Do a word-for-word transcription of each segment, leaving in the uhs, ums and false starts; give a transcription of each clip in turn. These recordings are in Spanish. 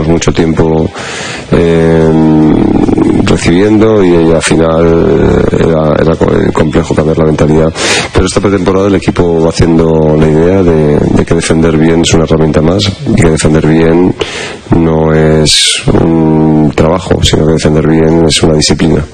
estuvimos mucho tiempo eh, recibiendo y, y al final era, era complejo cambiar la mentalidad. Pero esta pretemporada el equipo va haciendo la idea de, de que defender bien es una herramienta más y que defender bien no es un trabajo, sino que defender bien es una disciplina.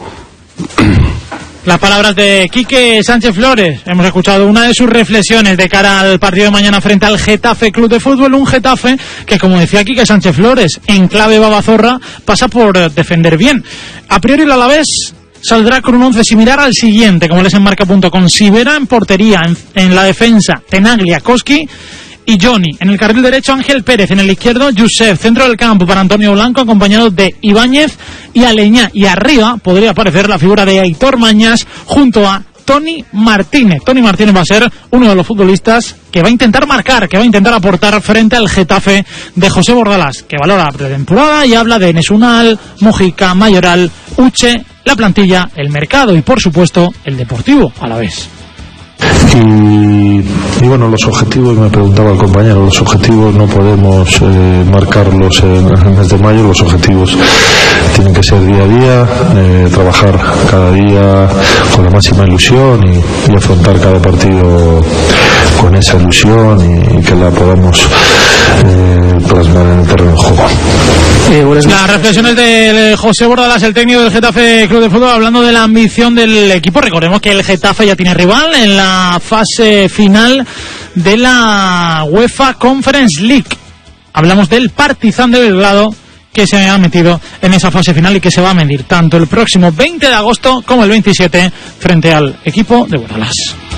Las palabras de Quique Sánchez Flores. Hemos escuchado una de sus reflexiones de cara al partido de mañana frente al Getafe Club de Fútbol. Un Getafe que, como decía Quique Sánchez Flores, en clave babazorra, pasa por defender bien. A priori el Alavés saldrá con un once similar al siguiente, como les en marca punto com. Sivera en portería, en, en la defensa Tenaglia, Koski y Johnny. En el carril derecho Ángel Pérez, en el izquierdo Josep. Centro del campo para Antonio Blanco, acompañado de Ibáñez y Aleñá. Y arriba podría aparecer la figura de Aitor Mañas junto a Tony Martínez. Tony Martínez va a ser uno de los futbolistas que va a intentar marcar, que va a intentar aportar frente al Getafe de José Bordalás, que valora la pretemporada y habla de Nesunal, Mujica, Mayoral, Uche, la plantilla, el mercado y, por supuesto, el Deportivo Alavés. Y, y bueno, los objetivos, me preguntaba el compañero, los objetivos no podemos eh, marcarlos en, en el mes de mayo. Los objetivos tienen que ser día a día, eh, trabajar cada día con la máxima ilusión y, y afrontar cada partido con esa ilusión y, y que la podamos eh, plasmar en el terreno de juego. Las reflexiones de José Bordalás, el técnico del Getafe Club de Fútbol, hablando de la ambición del equipo. Recordemos que el Getafe ya tiene rival en la fase final de la UEFA Conference League. Hablamos del Partizan de Belgrado, que se ha metido en esa fase final y que se va a medir tanto el próximo veinte de agosto como el veintisiete frente al equipo de Bordalás.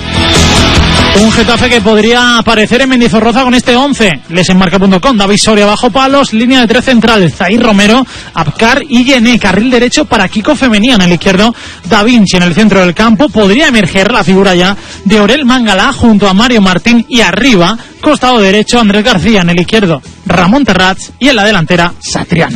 Un Getafe que podría aparecer en Mendizorroza con este once. Les en marca punto com. David Soria bajo palos, línea de tres centrales, Zair Romero, Abkar y Yené. Carril derecho para Kiko Femenía, en el izquierdo Da Vinci. En el centro del campo podría emerger la figura ya de Orel Mangala junto a Mario Martín, y arriba, costado derecho, Andrés García, en el izquierdo Ramón Terrats y en la delantera Satriano.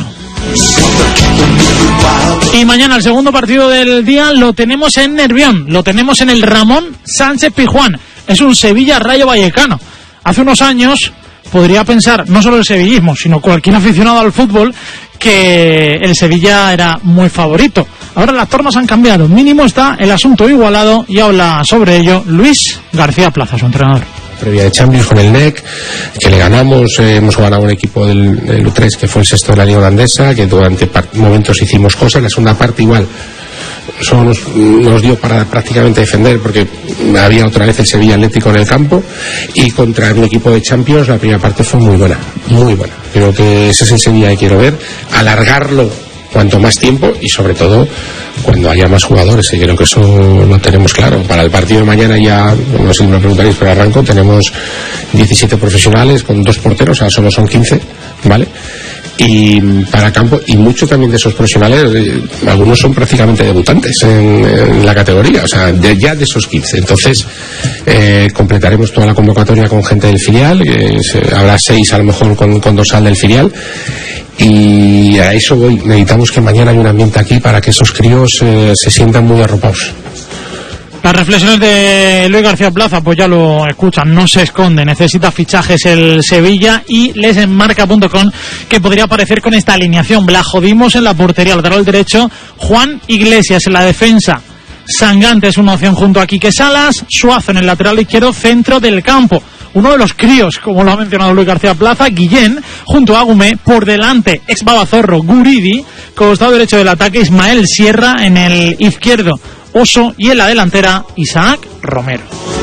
Y mañana el segundo partido del día lo tenemos en Nervión, lo tenemos en el Ramón Sánchez Pizjuán. Es un Sevilla Rayo Vallecano. Hace unos años podría pensar, no solo el sevillismo, sino cualquier aficionado al fútbol, que el Sevilla era muy favorito. Ahora las tornas han cambiado, mínimo está el asunto igualado, y habla sobre ello Luis García Plaza, su entrenador. Previa de Champions con el N E C, que le ganamos, eh, hemos ganado un equipo del, del U tres que fue el sexto de la liga holandesa, que durante momentos hicimos cosas. La segunda parte igual solo nos, nos dio para prácticamente defender, porque había otra vez el Sevilla Atlético en el campo, y contra un equipo de Champions la primera parte fue muy buena, muy buena. Creo que ese es el Sevilla que quiero ver, alargarlo cuanto más tiempo y sobre todo cuando haya más jugadores, y creo que eso lo tenemos claro. Para el partido de mañana ya, no sé si me preguntaréis, pero arranco, tenemos diecisiete profesionales con dos porteros, o sea, solo son quince, ¿vale? Y para campo, y muchos también de esos profesionales, eh, algunos son prácticamente debutantes en, en la categoría, o sea, de, ya de esos quince. Entonces eh, completaremos toda la convocatoria con gente del filial, eh, se, habrá seis a lo mejor con, con dorsal del filial, y a eso voy. Necesitamos que mañana haya un ambiente aquí para que esos críos eh, se sientan muy arropados. Las reflexiones de Luis García Plaza, pues ya lo escuchan, no se esconde, necesita fichajes el Sevilla, y les en marca punto com, que podría aparecer con esta alineación. Blajodimos en la portería, lateral derecho Juan Iglesias, en la defensa Sangante es una opción junto a Quique Salas, Suazo en el lateral izquierdo, centro del campo, uno de los críos, como lo ha mencionado Luis García Plaza, Guillén, junto a Agumé, por delante ex Babazorro Guridi, costado derecho del ataque Ismael Sierra, en el izquierdo Oso, y en la delantera Isaac Romero.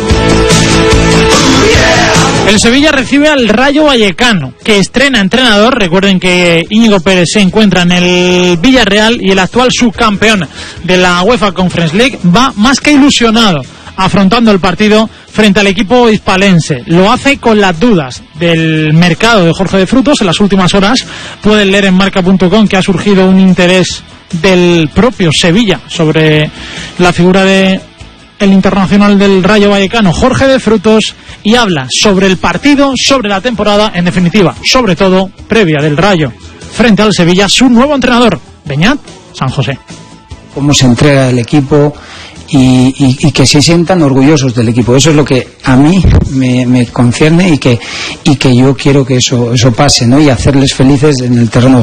El Sevilla recibe al Rayo Vallecano, que estrena entrenador. Recuerden que Íñigo Pérez se encuentra en el Villarreal, y el actual subcampeón de la UEFA Conference League va más que ilusionado afrontando el partido frente al equipo hispalense. Lo hace con las dudas del mercado de Jorge de Frutos. En las últimas horas pueden leer en marca punto com que ha surgido un interés del propio Sevilla sobre la figura de el internacional del Rayo Vallecano, Jorge de Frutos, y habla sobre el partido, sobre la temporada, en definitiva, sobre todo, previa del Rayo frente al Sevilla, su nuevo entrenador, Beñat San José. Cómo se entrega el equipo y, y, y que se sientan orgullosos del equipo. Eso es lo que a mí me, me concierne, y que, y que yo quiero que eso, eso pase, ¿no? Y hacerles felices en el terreno.